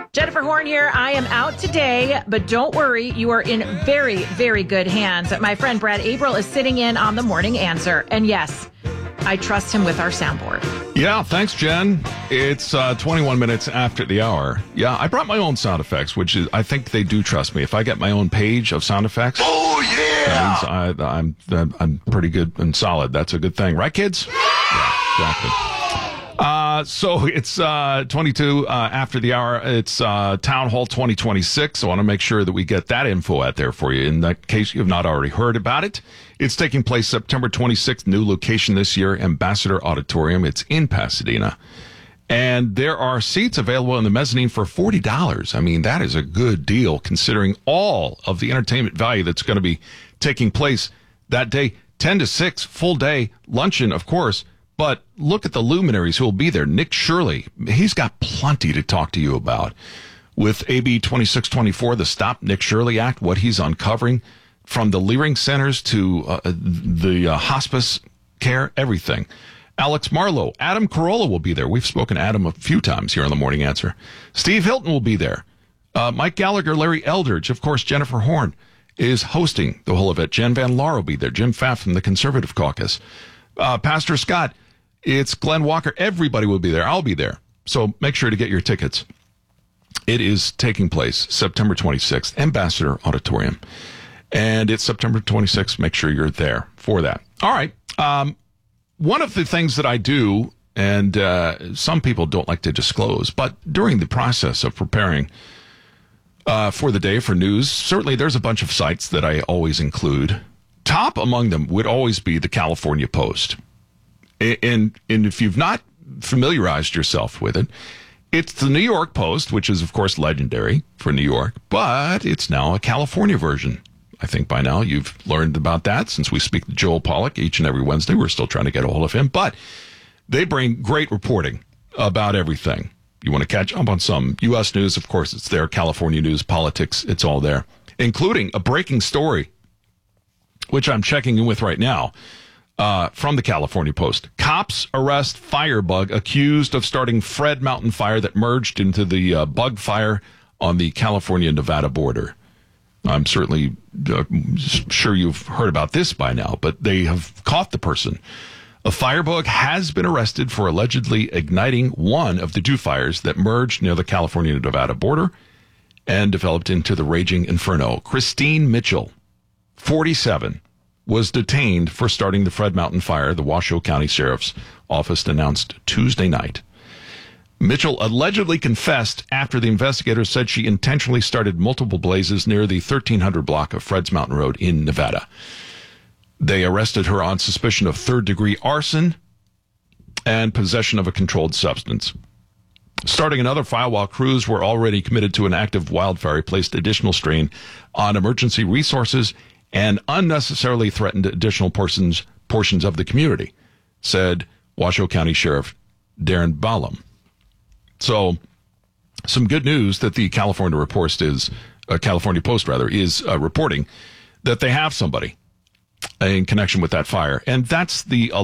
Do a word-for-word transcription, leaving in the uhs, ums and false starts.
Jennifer Horn here. I am out today, but don't worry, you are in very, very good hands. My friend Brad April is sitting in on the Morning Answer. And yes, I trust him with our soundboard. Yeah, thanks, Jen. It's uh, twenty-one minutes after the hour. Yeah, I brought my own sound effects, which is, I think they do trust me. If I get my own page of sound effects, oh yeah, that means I, I'm I'm pretty good and solid. That's a good thing, right, kids? Yeah, exactly. Uh, so it's uh, twenty-two uh, after the hour. It's uh, Town Hall twenty twenty-six. I want to make sure that we get that info out there for you in that case you have not already heard about it. It's taking place September twenty-sixth, new location this year, Ambassador Auditorium. It's in Pasadena. And there are seats available in the mezzanine for forty dollars. I mean, that is a good deal considering all of the entertainment value that's going to be taking place that day. ten to six, full day, luncheon, of course. But look at the luminaries who will be there. Nick Shirley, he's got plenty to talk to you about. With A B twenty-six twenty-four, the Stop Nick Shirley Act, what he's uncovering from the Leering Centers to uh, the uh, hospice care, everything. Alex Marlowe, Adam Carolla will be there. We've spoken to Adam a few times here on The Morning Answer. Steve Hilton will be there. Uh, Mike Gallagher, Larry Eldridge, of course, Jennifer Horn is hosting the whole event. Jen Van Laar will be there. Jim Pfaff from the Conservative Caucus. Uh, Pastor Scott. It's Glenn Walker. Everybody will be there. I'll be there. So make sure to get your tickets. It is taking place September twenty-sixth, Ambassador Auditorium. And it's September twenty-sixth. Make sure you're there for that. All right. Um, one of the things that I do, and uh, some people don't like to disclose, but during the process of preparing uh, for the day for news, certainly there's a bunch of sites that I always include. Top among them would always be the California Post. And and if you've not familiarized yourself with it, it's the New York Post, which is, of course, legendary for New York, but it's now a California version. I think by now you've learned about that since we speak to Joel Pollack each and every Wednesday. We're still trying to get a hold of him, but they bring great reporting about everything. You want to catch up on some U S news, of course, it's there. California news, politics, it's all there, including a breaking story, which I'm checking in with right now. Uh, from the California Post. Cops arrest firebug accused of starting Fred Mountain fire that merged into the uh, bug fire on the California-Nevada border. I'm certainly uh, sure you've heard about this by now, but they have caught the person. A firebug has been arrested for allegedly igniting one of the two fires that merged near the California-Nevada border and developed into the raging inferno. Christine Mitchell, forty-seven, was detained for starting the Fred Mountain fire, the Washoe County Sheriff's Office announced Tuesday night. Mitchell allegedly confessed after the investigators said she intentionally started multiple blazes near the thirteen hundred block of Fred's Mountain Road in Nevada. They arrested her on suspicion of third-degree arson and possession of a controlled substance. Starting another fire while crews were already committed to an active wildfire placed additional strain on emergency resources and unnecessarily threatened additional portions portions of the community, said Washoe County Sheriff Darren Ballum. So, some good news that the California Post is, uh, California Post rather, is uh, reporting that they have somebody in connection with that fire, and that's the